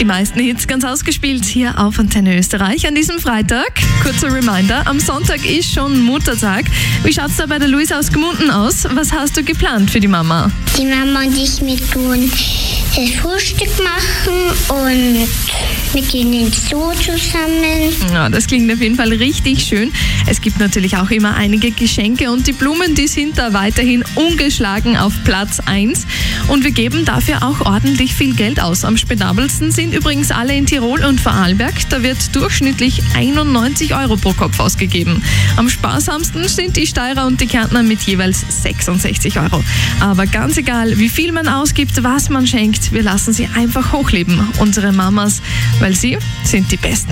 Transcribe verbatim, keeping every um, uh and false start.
Die meisten Hits ganz ausgespielt hier auf Antenne Österreich an diesem Freitag. Kurzer Reminder, am Sonntag ist schon Muttertag. Wie schaut es da bei der Luisa aus Gmunden aus? Was hast du geplant für die Mama? Die Mama und ich mit tun das Frühstück machen und mit ihnen ins Zoo zusammen. Ja, das klingt auf jeden Fall richtig schön. Es gibt natürlich auch immer einige Geschenke und die Blumen, die sind da weiterhin ungeschlagen auf Platz eins. Und wir geben dafür auch ordentlich viel Geld aus. Am spendabelsten sind übrigens alle in Tirol und Vorarlberg. Da wird durchschnittlich einundneunzig Euro pro Kopf ausgegeben. Am sparsamsten sind die Steirer und die Kärntner mit jeweils sechsundsechzig Euro. Aber ganz egal, wie viel man ausgibt, was man schenkt, wir lassen sie einfach hochleben, unsere Mamas, weil sie sind die Besten.